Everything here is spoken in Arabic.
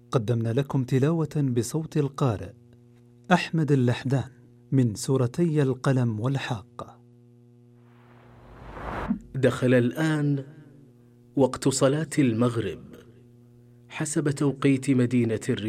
قدمنا لكم تلاوة بصوت القارئ أحمد اللحدان من سورتي القلم والحاقة. دخل الآن وقت صلاة المغرب حسب توقيت مدينة الرياض.